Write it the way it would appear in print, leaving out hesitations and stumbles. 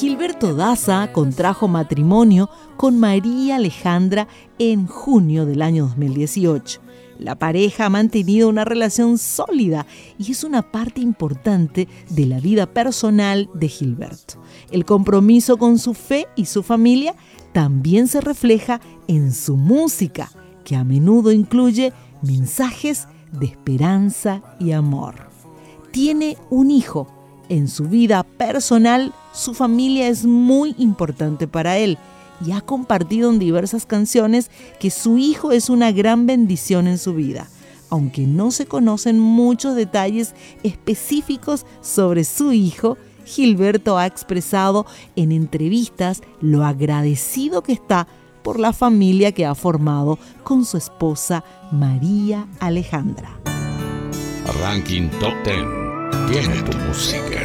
Gilberto Daza contrajo matrimonio con María Alejandra en junio del año 2018. La pareja ha mantenido una relación sólida y es una parte importante de la vida personal de Gilberto. El compromiso con su fe y su familia también se refleja en su música, que a menudo incluye mensajes de esperanza y amor. Tiene un hijo. En su vida personal, su familia es muy importante para él y ha compartido en diversas canciones que su hijo es una gran bendición en su vida. Aunque no se conocen muchos detalles específicos sobre su hijo, Gilberto ha expresado en entrevistas lo agradecido que está por la familia que ha formado con su esposa María Alejandra. Ranking Top 10. Tiene tu música.